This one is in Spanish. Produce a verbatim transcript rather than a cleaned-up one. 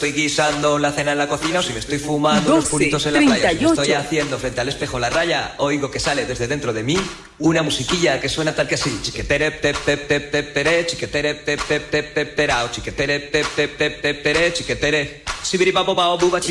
estoy guisando la cena en la cocina o si me estoy fumando unos puritos en la playa. Si me estoy haciendo frente al espejo la raya, oigo que sale desde dentro de mí una musiquilla que suena tal que así. Chiquetere, pep, pep, pep, pep, pere, chiquetere, pep, pep, pep, pep, perao, chiquetere, pep, pep, pep, pep, pere, chiquetere. Sibiri, papo, pao, buba,